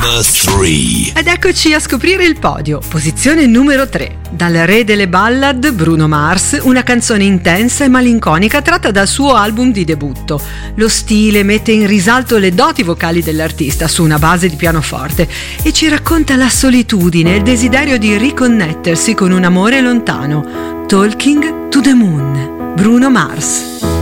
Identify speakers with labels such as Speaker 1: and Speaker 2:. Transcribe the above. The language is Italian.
Speaker 1: Number 3.
Speaker 2: Ed eccoci a scoprire il podio. Posizione numero 3. Dal re delle ballad, Bruno Mars, una canzone intensa e malinconica tratta dal suo album di debutto. Lo stile mette in risalto le doti vocali dell'artista su una base di pianoforte e ci racconta la solitudine e il desiderio di riconnettersi con un amore lontano. Talking to the Moon, Bruno Mars.